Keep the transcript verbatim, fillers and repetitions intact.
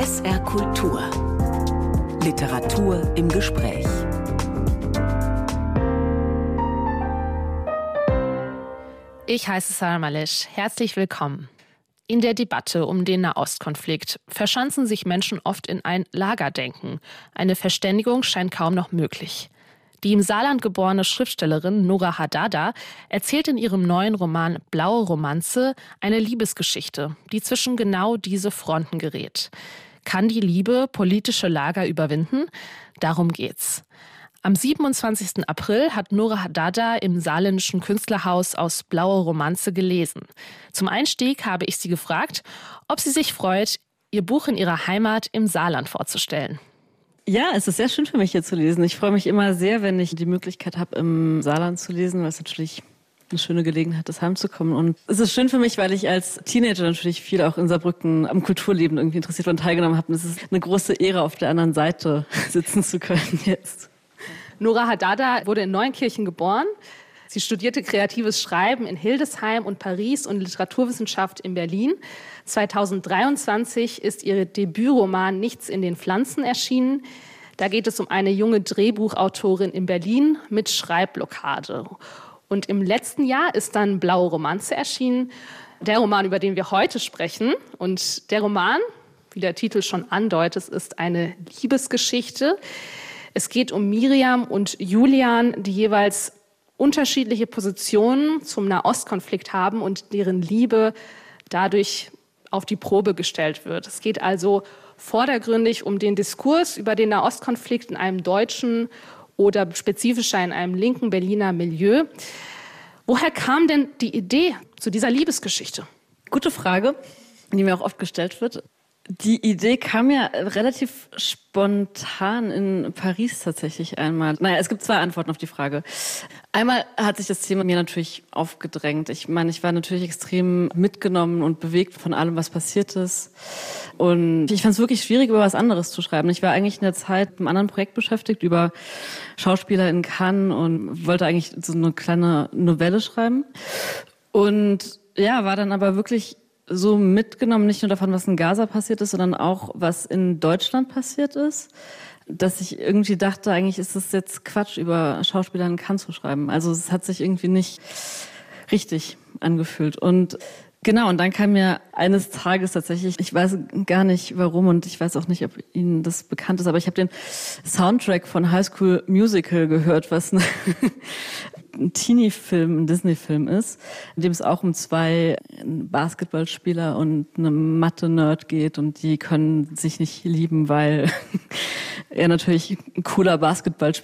S R Kultur. Literatur im Gespräch. Ich heiße Sarah Malisch. Herzlich willkommen. In der Debatte um den Nahostkonflikt verschanzen sich Menschen oft in ein Lagerdenken. Eine Verständigung scheint kaum noch möglich. Die im Saarland geborene Schriftstellerin Nora Hadada erzählt in ihrem neuen Roman Blaue Romanze eine Liebesgeschichte, die zwischen genau diese Fronten gerät. Kann die Liebe politische Lager überwinden? Darum geht's. Am siebenundzwanzigsten April hat Nora Hadada im saarländischen Künstlerhaus aus Blaue Romanze gelesen. Zum Einstieg habe ich sie gefragt, ob sie sich freut, ihr Buch in ihrer Heimat im Saarland vorzustellen. Ja, es ist sehr schön für mich hier zu lesen. Ich freue mich immer sehr, wenn ich die Möglichkeit habe, im Saarland zu lesen, weil es natürlich eine schöne Gelegenheit ist, heimzukommen. Und es ist schön für mich, weil ich als Teenager natürlich viel auch in Saarbrücken am Kulturleben irgendwie interessiert war und teilgenommen habe. Und es ist eine große Ehre, auf der anderen Seite sitzen zu können jetzt. Nora Hadada wurde in Neunkirchen geboren. Sie studierte kreatives Schreiben in Hildesheim und Paris und Literaturwissenschaft in Berlin. zweitausenddreiundzwanzig ist ihr Debütroman Nichts in den Pflanzen erschienen. Da geht es um eine junge Drehbuchautorin in Berlin mit Schreibblockade. Und im letzten Jahr ist dann Blaue Romanze erschienen, der Roman, über den wir heute sprechen. Und der Roman, wie der Titel schon andeutet, ist eine Liebesgeschichte. Es geht um Miriam und Julian, die jeweils unterschiedliche Positionen zum Nahostkonflikt haben und deren Liebe dadurch auf die Probe gestellt wird. Es geht also vordergründig um den Diskurs über den Nahostkonflikt in einem deutschen oder spezifischer in einem linken Berliner Milieu. Woher kam denn die Idee zu dieser Liebesgeschichte? Gute Frage, die mir auch oft gestellt wird. Die Idee kam ja relativ spontan in Paris tatsächlich einmal. Naja, es gibt zwei Antworten auf die Frage. Einmal hat sich das Thema mir natürlich aufgedrängt. Ich meine, ich war natürlich extrem mitgenommen und bewegt von allem, was passiert ist. Und ich fand es wirklich schwierig, über was anderes zu schreiben. Ich war eigentlich in der Zeit mit einem anderen Projekt beschäftigt, über Schauspieler in Cannes, und wollte eigentlich so eine kleine Novelle schreiben. Und ja, war dann aber wirklich so mitgenommen, nicht nur davon, was in Gaza passiert ist, sondern auch, was in Deutschland passiert ist, dass ich irgendwie dachte, eigentlich ist es jetzt Quatsch, über Schauspieler in Cannes zu schreiben. Also es hat sich irgendwie nicht richtig angefühlt. Und genau, und dann kam mir eines Tages tatsächlich, ich weiß gar nicht warum und ich weiß auch nicht, ob Ihnen das bekannt ist, aber ich habe den Soundtrack von High School Musical gehört, was ein Teenie-Film, ein Disney-Film ist, in dem es auch um zwei Basketballspieler und eine Mathe-Nerd geht und die können sich nicht lieben, weil er natürlich ein cooler Basketballspieler